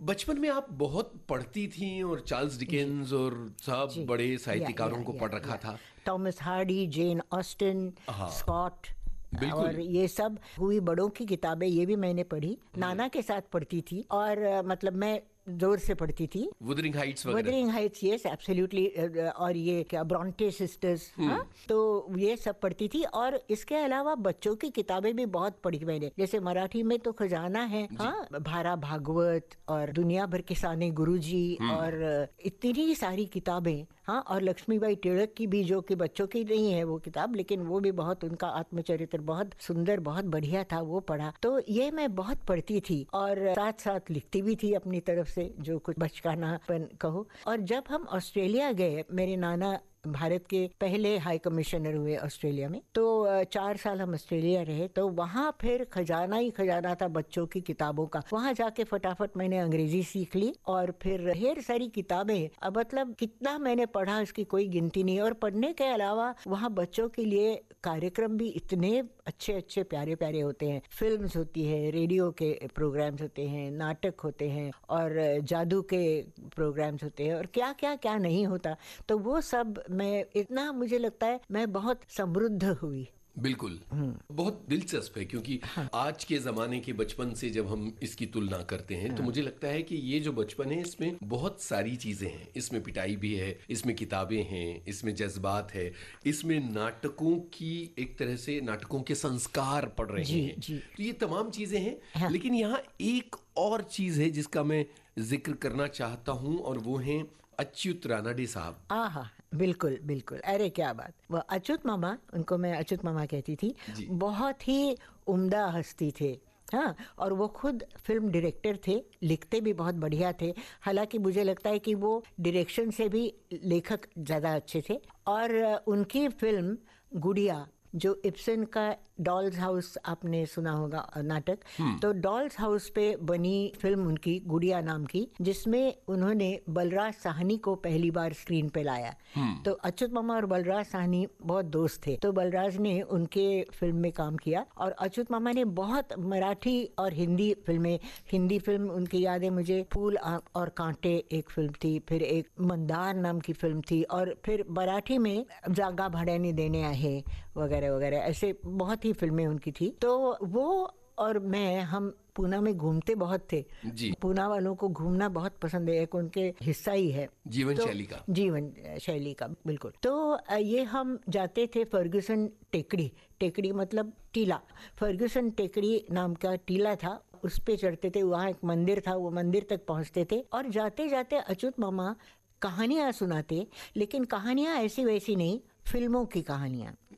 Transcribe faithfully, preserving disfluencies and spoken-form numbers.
बचपन में आप बहुत पढ़ती थी और चार्ल्स डिकेंस और सब बड़े साहित्यकारों को पढ़ रखा था। Thomas Hardy, Jane Austen, Scott और ये सब हुई बड़ों की किताबें, ये भी मैंने पढ़ी। नाना के साथ पढ़ती थी और मतलब मैं जोर से पढ़ती थी। वुदरिंग हाइट्स वगैरह। Wuthering Heights, yes absolutely. और ये क्या ब्रॉन्टे सिस्टर्स, हाँ, तो ये सब पढ़ती थी। और इसके अलावा बच्चों की किताबें भी बहुत पढ़ी मैंने, जैसे मराठी में तो खजाना है, हाँ, भारा भागवत और दुनिया भर के साने गुरुजी और इतनी सारी किताबें, हाँ। और लक्ष्मीबाई टिळक की भी, जो कि बच्चों की नहीं है वो किताब, लेकिन वो भी बहुत, उनका आत्मचरित्र बहुत सुंदर, बहुत बढ़िया था, वो पढ़ा। तो ये मैं बहुत पढ़ती थी और साथ साथ लिखती भी थी अपनी तरफ से, जो कुछ बचकानापन कहो। और जब हम ऑस्ट्रेलिया गए, मेरे नाना भारत के पहले हाई कमिश्नर हुए ऑस्ट्रेलिया में, तो चार साल हम ऑस्ट्रेलिया रहे। तो वहाँ फिर खजाना ही खजाना था बच्चों की किताबों का। वहाँ जाके फटाफट मैंने अंग्रेजी सीख ली और फिर ढेर सारी किताबें, अब मतलब कितना मैंने पढ़ा इसकी कोई गिनती नहीं। और पढ़ने के अलावा वहाँ बच्चों के लिए कार्यक्रम भी इतने अच्छे अच्छे प्यारे प्यारे होते हैं। फिल्म्स होती है, रेडियो के प्रोग्राम्स होते हैं, नाटक होते हैं और जादू के प्रोग्राम्स होते हैं और क्या क्या क्या नहीं होता। तो वो सब मैं, इतना मुझे लगता है मैं बहुत समृद्ध हुई। बिल्कुल, बहुत दिलचस्प है क्योंकि हाँ। आज के जमाने के बचपन से जब हम इसकी तुलना करते हैं हाँ। तो मुझे लगता है कि ये जो बचपन है इसमें बहुत सारी चीजें हैं। इसमें पिटाई भी है, इसमें किताबें हैं, इसमें जज्बात है, इसमें नाटकों की एक तरह से नाटकों के संस्कार पड़ रहे जी, हैं जी। तो ये तमाम चीजें हैं हाँ। लेकिन यहाँ एक और चीज है जिसका मैं जिक्र करना चाहता हूँ और वो है अच्युत रानडे साहब। आहा, बिल्कुल बिल्कुल, अरे क्या बात। वो अच्युत मामा, उनको मैं अच्युत मामा कहती थी, बहुत ही उम्दा हस्ती थे, हाँ। और वो खुद फिल्म डायरेक्टर थे, लिखते भी बहुत बढ़िया थे। हालांकि मुझे लगता है कि वो डायरेक्शन से भी लेखक ज़्यादा अच्छे थे। और उनकी फिल्म गुड़िया, जो इब्सन का डॉल्स हाउस, आपने सुना होगा नाटक, तो डॉल्स हाउस पे बनी फिल्म उनकी गुड़िया नाम की, जिसमें उन्होंने बलराज साहनी को पहली बार स्क्रीन पे लाया। तो अच्युत मामा और बलराज साहनी बहुत दोस्त थे, तो बलराज ने उनके फिल्म में काम किया और अच्युत मामा ने बहुत मराठी और हिंदी फिल्में, हिंदी फिल्म उनकी याद है मुझे, फूल और कांटे एक फिल्म थी, फिर एक मंदार नाम की फिल्म थी, और फिर मराठी में जागा भाड्याने देणे आहे वगैरह वगैरह, ऐसे बहुत ही फिल्में उनकी थी। तो वो और मैं, हम पूना में घूमते बहुत थे जी। पूना वालों को घूमना बहुत पसंद है, एक उनके हिस्सा ही है जीवन तो, शैली का जीवन शैली का बिल्कुल। तो ये हम जाते थे फर्ग्यूसन टेकड़ी, टेकड़ी मतलब टीला, फर्ग्यूसन टेकड़ी नाम का टीला था, उस पे चढ़ते थे। वहाँ एक मंदिर था, वो मंदिर तक पहुँचते थे और जाते जाते अच्युत मामा कहानियाँ सुनाते, लेकिन कहानियाँ ऐसी वैसी नहीं, फिल्मों की कहानियाँ।